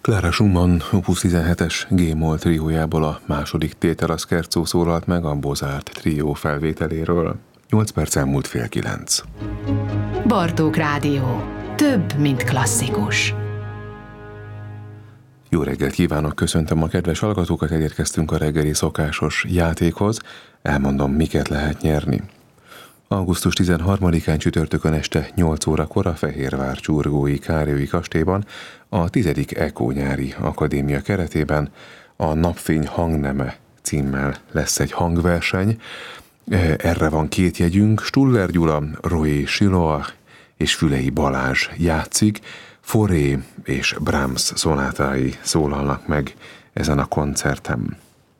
Clara Schumann Opus 17-es G-moll triójából a második tétel a Scherzo szólalt meg a Bozart trió felvételéről. 8 perc elmúlt 8:30. Bartók Rádió. Több, mint klasszikus. Jó reggelt kívánok, köszöntöm a kedves hallgatókat, elérkeztünk a reggeli szokásos játékhoz. Elmondom, miket lehet nyerni. Augusztus 13-án csütörtökön este 8 órakor a Fehérvár Csurgói Károly kastélyban a 10. EKO nyári akadémia keretében a Napfény hangneme címmel lesz egy hangverseny. Erre van 2 jegyünk, Stuller Gyula, Roy Siloach és Fülei Balázs játszik, Fauré és Brahms szonátái szólalnak meg ezen a koncerten.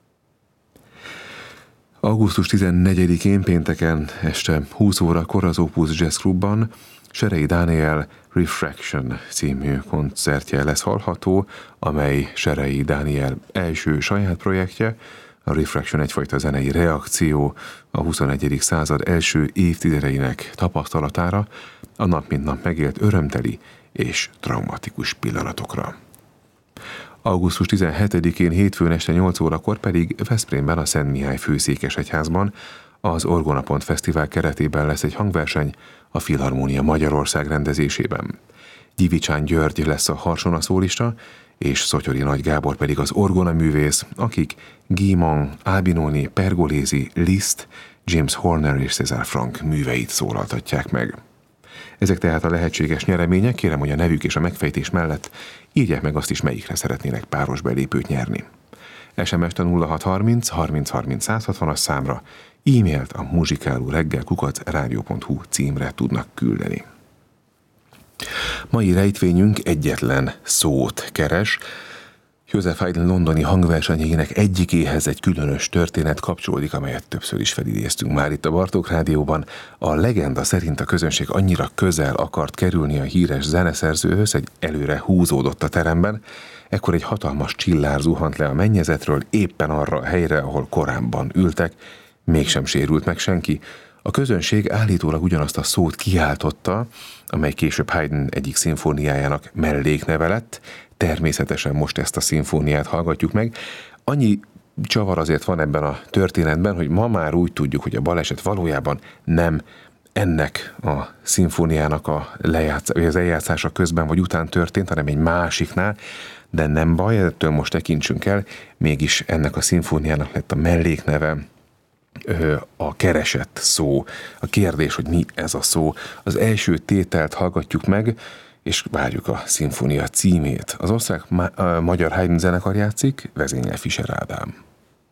Augusztus 14-én pénteken este 20 órakor az Opus Jazz Clubban Serei Dániel Refraction című koncertje lesz hallható, amely Serei Dániel első saját projektje. A Refraction egyfajta zenei reakció a 21. század első évtizedeinek tapasztalatára, a nap mint nap megélt örömteli és traumatikus pillanatokra. Augusztus 17-én hétfőn este 8 órakor pedig Veszprémben a Szent Mihály főszékesegyházban az Orgonapont Fesztivál keretében lesz egy hangverseny a Filharmónia Magyarország rendezésében. Gyivicsán György lesz a harsonaszólista, és Szotyori Nagy Gábor pedig az orgonaművész, akik Guy-Mon, Albinoni, Pergolesi, Liszt, James Horner és César Franck műveit szólaltatják meg. Ezek tehát a lehetséges nyeremények, kérem, hogy a nevük és a megfejtés mellett írják meg azt is, melyikre szeretnének páros belépőt nyerni. SMS-t a 0630 30 30 160-as számra, e-mailt a muzsikálóreggel@radio.hu címre tudnak küldeni. Mai rejtvényünk egyetlen szót keres. Joseph Haydn londoni hangversenyének egyikéhez egy különös történet kapcsolódik, amelyet többször is felidéztünk már itt a Bartók Rádióban. A legenda szerint a közönség annyira közel akart kerülni a híres zeneszerzőhöz, hogy előre húzódott a teremben, ekkor egy hatalmas csillár zuhant le a mennyezetről éppen arra a helyre, ahol korábban ültek, mégsem sérült meg senki. A közönség állítólag ugyanazt a szót kiáltotta, amely később Haydn egyik szimfóniájának mellékneve lett. Természetesen most ezt a szimfóniát hallgatjuk meg. Annyi csavar azért van ebben a történetben, hogy ma már úgy tudjuk, hogy a baleset valójában nem ennek a szimfóniának az eljátszása közben vagy után történt, hanem egy másiknál, de nem baj, ettől most tekintsünk el, mégis ennek a szimfóniának lett a mellékneve, a keresett szó, a kérdés, hogy mi ez a szó. Az első tételt hallgatjuk meg, és várjuk a szimfónia címét. Az osztrák-magyar Haydn zenekar játszik, vezényel Fischer Ádám.